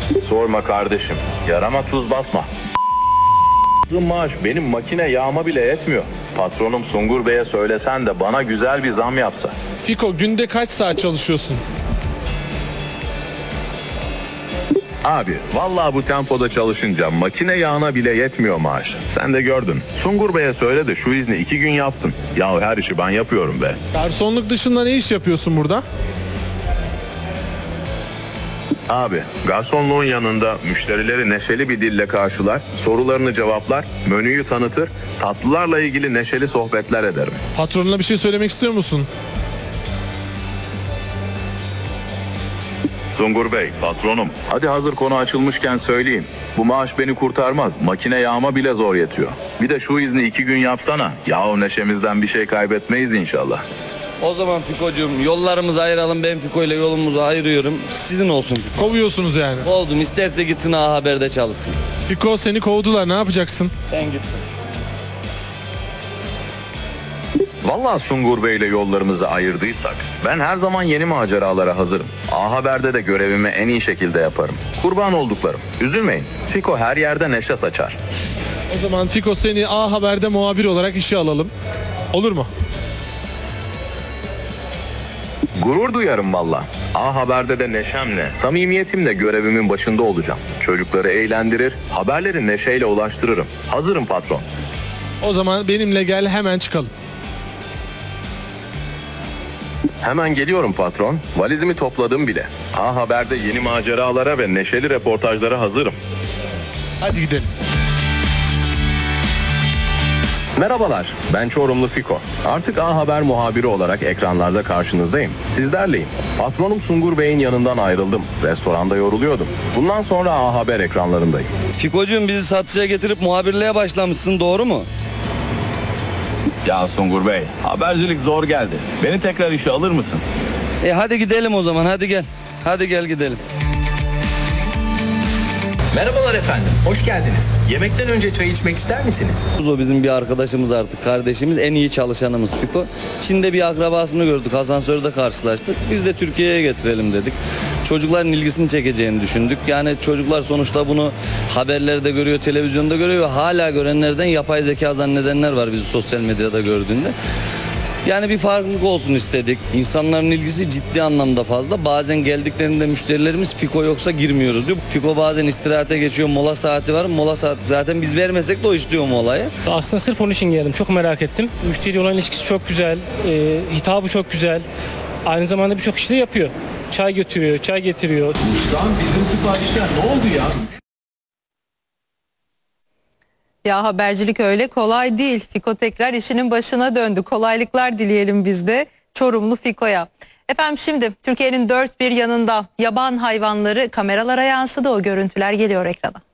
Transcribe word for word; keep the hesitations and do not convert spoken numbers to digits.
Sorma kardeşim. Yarama tuz basma. Maaş benim makine yağma bile yetmiyor. Patronum Sungur Bey'e söylesen de bana güzel bir zam yapsa. Fiko, günde kaç saat çalışıyorsun? Abi vallahi bu tempoda çalışınca makine yağına bile yetmiyor maaş. Sen de gördün. Sungur Bey'e söyle de şu izni iki gün yapsın. Ya her işi ben yapıyorum be. Garsonluk dışında ne iş yapıyorsun burada? Abi garsonluğun yanında müşterileri neşeli bir dille karşılar, sorularını cevaplar, menüyü tanıtır, tatlılarla ilgili neşeli sohbetler ederim. Patronuna bir şey söylemek istiyor musun? Sungur Bey, patronum. Hadi hazır konu açılmışken söyleyeyim. Bu maaş beni kurtarmaz. Makine yağma bile zor yetiyor. Bir de şu izni iki gün yapsana. Yahu neşemizden bir şey kaybetmeyiz inşallah. O zaman Fiko'cuğum yollarımızı ayıralım. Ben Fiko ile yolumuzu ayırıyorum. Sizin olsun. Kovuyorsunuz yani. Kovdum. İsterse gitsin A Haber'de çalışsın. Fiko, seni kovdular, ne yapacaksın? Ben gittim. Vallahi Sungur Bey ile yollarımızı ayırdıysak ben her zaman yeni maceralara hazırım. A Haber'de de görevimi en iyi şekilde yaparım. Kurban olduklarım. Üzülmeyin. Fiko her yerde neşe saçar. O zaman Fiko, seni A Haber'de muhabir olarak işe alalım. Olur mu? Gurur duyarım valla. A Haber'de de neşemle, samimiyetimle görevimin başında olacağım. Çocukları eğlendirir, haberleri neşeyle ulaştırırım. Hazırım patron. O zaman benimle gel, hemen çıkalım. Hemen geliyorum patron. Valizimi topladım bile. A Haber'de yeni maceralara ve neşeli reportajlara hazırım. Hadi gidelim. Merhabalar, ben Çorumlu Fiko. Artık A Haber muhabiri olarak ekranlarda karşınızdayım. Sizlerleyim. Patronum Sungur Bey'in yanından ayrıldım. Restoranda yoruluyordum. Bundan sonra A Haber ekranlarındayım. Fiko'cuğum bizi satışa getirip muhabirliğe başlamışsın, doğru mu? Ya Sungur Bey, habercilik zor geldi. Beni tekrar işe alır mısın? E hadi gidelim o zaman, hadi gel. Hadi gel gidelim. Merhabalar efendim, hoş geldiniz. Yemekten önce çay içmek ister misiniz? O bizim bir arkadaşımız artık, kardeşimiz, en iyi çalışanımız Fiko. Çin'de bir akrabasını gördük, asansörde karşılaştık. Biz de Türkiye'ye getirelim dedik. Çocukların ilgisini çekeceğini düşündük. Yani çocuklar sonuçta bunu haberlerde görüyor, televizyonda görüyor ve hala görenlerden yapay zeka zannedenler var bizi sosyal medyada gördüğünde. Yani bir farklılık olsun istedik. İnsanların ilgisi ciddi anlamda fazla. Bazen geldiklerinde müşterilerimiz Fiko yoksa girmiyoruz diyor. Fiko bazen istirahate geçiyor, mola saati var. Mola saati zaten biz vermesek de o istiyor molayı. Aslında sırf onun için geldim. Çok merak ettim. Müşteriyle olan ilişkisi çok güzel. E, hitabı çok güzel. Aynı zamanda birçok işi de yapıyor. Çay götürüyor, çay getiriyor. Ustam bizim siparişler ne oldu ya? Ya habercilik öyle kolay değil. Fiko tekrar işinin başına döndü. Kolaylıklar dileyelim biz de Çorumlu Fiko'ya. Efendim şimdi Türkiye'nin dört bir yanında yaban hayvanları kameralara yansıdı. O görüntüler geliyor ekrana.